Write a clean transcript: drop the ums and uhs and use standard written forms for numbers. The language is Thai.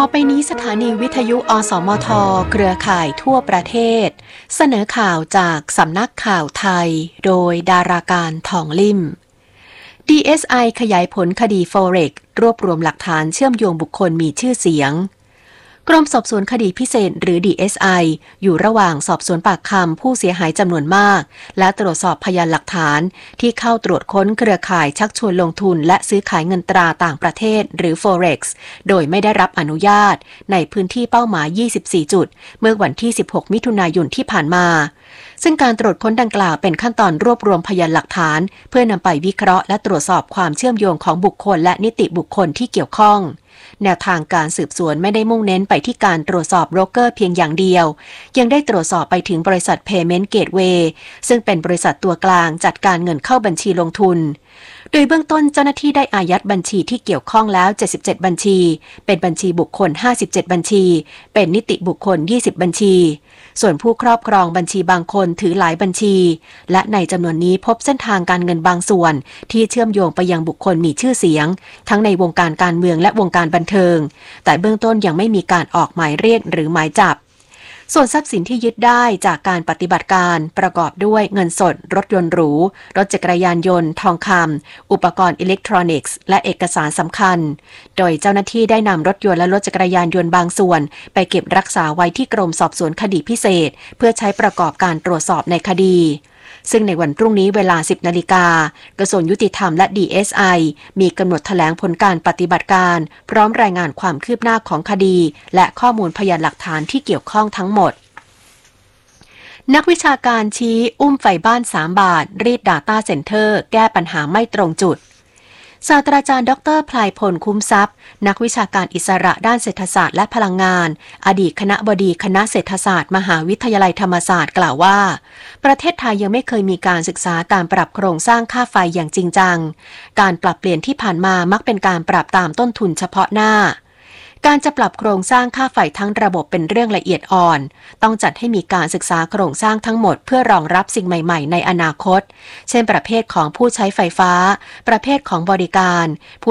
ไปนี้สถานีวิทยุอสมทเครือข่ายทั่วประเทศเสนอข่าวจากสำนักข่าวไทยโดยดาราการทองลิ่ม DSI ขยายผลคดี Forex รวบรวมหลักฐานเชื่อมโยงบุคคลมีชื่อเสียงกรมสอบสวนคดีพิเศษหรือ DSI อยู่ระหว่างสอบสวนปากคำผู้เสียหายจำนวนมากและตรวจสอบพยานหลักฐานที่เข้าตรวจค้นเครือข่ายชักชวนลงทุนและซื้อขายเงินตราต่างประเทศหรือ Forex โดยไม่ได้รับอนุญาตในพื้นที่เป้าหมาย 24 จุดเมื่อวันที่ 16 มิถุนายนที่ผ่านมาซึ่งการตรวจค้นดังกล่าวเป็นขั้นตอนรวบรวมพยานหลักฐานเพื่อนำไปวิเคราะห์และตรวจสอบความเชื่อมโยงของบุคคลและนิติบุคคลที่เกี่ยวข้องแนวทางการสืบสวนไม่ได้มุ่งเน้นไปที่การตรวจสอบโบรกเกอร์เพียงอย่างเดียวยังได้ตรวจสอบไปถึงบริษัท Payment Gateway ซึ่งเป็นบริษัทตัวกลางจัดการเงินเข้าบัญชีลงทุนโดยเบื้องต้นเจ้าหน้าที่ได้อายัดบัญชีที่เกี่ยวข้องแล้ว77บัญชีเป็นบัญชีบุคคล57บัญชีเป็นนิติบุคคล20บัญชีส่วนผู้ครอบครองบัญชีบางคนถือหลายบัญชีและในจำนวนนี้พบเส้นทางการเงินบางส่วนที่เชื่อมโยงไปยังบุคคลมีชื่อเสียงทั้งในวงการการเมืองและวงการบันเทิงแต่เบื้องต้นยังไม่มีการออกหมายเรียกหรือหมายจับส่วนทรัพย์สินที่ยึดได้จากการปฏิบัติการประกอบด้วยเงินสดรถยนต์หรูรถจักรยานยนต์ทองคำอุปกรณ์อิเล็กทรอนิกส์และเอกสารสำคัญโดยเจ้าหน้าที่ได้นำรถยนต์และรถจักรยานยนต์บางส่วนไปเก็บรักษาไว้ที่กรมสอบสวนคดีพิเศษเพื่อใช้ประกอบการตรวจสอบในคดีซึ่งในวันพรุ่งนี้เวลา 10 นาฬิกากระทรวงยุติธรรมและ DSI มีกำหนดแถลงผลการปฏิบัติการพร้อมรายงานความคืบหน้าของคดีและข้อมูลพยานหลักฐานที่เกี่ยวข้องทั้งหมดนักวิชาการชี้อุ้มไฟบ้าน3 บาทรีด Data Center แก้ปัญหาไม่ตรงจุดศาสตราจารย์ดร.พลายพลคุ้มทรัพย์นักวิชาการอิสระด้านเศรษฐศาสตร์และพลังงานอดีตคณบดีคณะเศรษฐศาสตร์มหาวิทยาลัยธรรมศาสตร์กล่าวว่าประเทศไทยยังไม่เคยมีการศึกษาการปรับโครงสร้างค่าไฟอย่างจริงจังการปรับเปลี่ยนที่ผ่านมามักเป็นการปรับตามต้นทุนเฉพาะหน้าการจะปรับโครงสร้างค่าไฟทั้งระบบเป็นเรื่องละเอียดอ่อนต้องจัดให้มีการศึกษาโครงสร้างทั้งหมดเพื่อรองรับสิ่งใหม่ๆในอนาคตเช่นประเภทของผู้ใช้ไฟฟ้าประเภทของบริการผู้